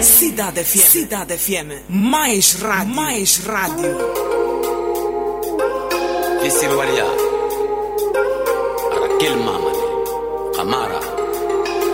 Cidade FM. Cidade FM. Mais rádio. Mais rádio. Esse Raquel Mamane, Camara.